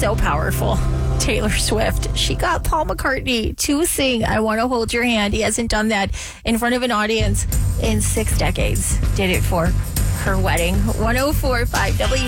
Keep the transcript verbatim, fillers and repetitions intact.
so powerful. Taylor Swift. She got Paul McCartney to sing I Want to Hold Your Hand. He hasn't done that in front of an audience in six decades. Did it for her wedding. one oh four point five W